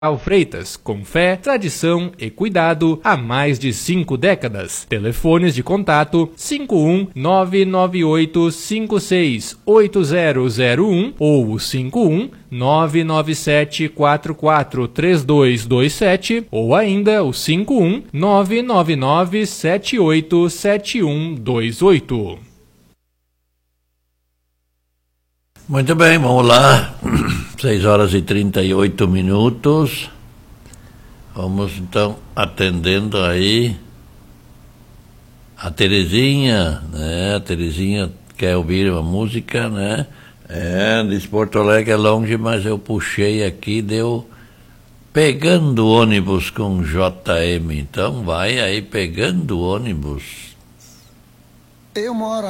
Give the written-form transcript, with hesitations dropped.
Freitas, com fé, tradição e cuidado há mais de 5 décadas. Telefones de contato 51998568001 ou 51997443227 ou ainda o 51999787128. Muito bem, vamos lá. 6h38. Vamos então atendendo aí a Terezinha, né? A Terezinha quer ouvir uma música, né? Diz Porto Alegre é longe, mas eu puxei aqui, deu Pegando Ônibus com JM. Então vai aí Pegando Ônibus. Eu moro